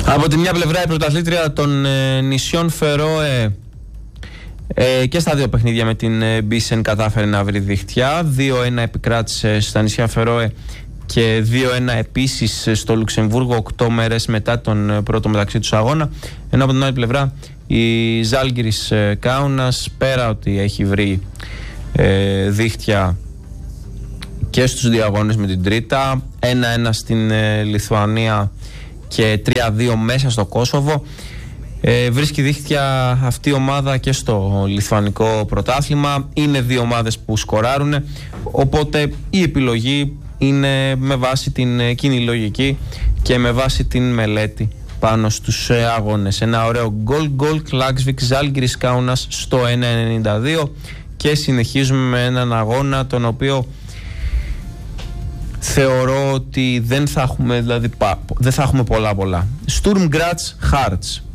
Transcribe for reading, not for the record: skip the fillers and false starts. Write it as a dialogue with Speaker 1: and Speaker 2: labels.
Speaker 1: Από τη μια πλευρά η πρωταθλήτρια των νησιών Φερόε και στα δύο παιχνίδια με την Μπίσεν κατάφερε να βρει δίχτυα. 2-1 επικράτησε στα νησιά Φερόε και 2-1 επίσης στο Λουξεμβούργο 8 μέρες μετά τον πρώτο μεταξύ τους αγώνα. Ενώ από την άλλη πλευρά η Ζάλγκιρις Κάουνας, πέρα ότι έχει βρει δίχτυα και στους δύο αγώνες με την Τρίτα, 1-1 στην Λιθουανία και 3-2 μέσα στο Κόσοβο, βρίσκει δίχτυα αυτή η ομάδα και στο λιθουανικό πρωτάθλημα. Είναι δύο ομάδες που σκοράρουν, οπότε η επιλογή είναι με βάση την κοινή λογική και με βάση την μελέτη πάνω στους αγώνες. Ένα ωραίο γκολ Klaksvik Žalgiris Kaunas στο 1.92 και συνεχίζουμε με έναν αγώνα τον οποίο θεωρώ ότι δεν θα έχουμε πολλά. Sturm Graz Hearts.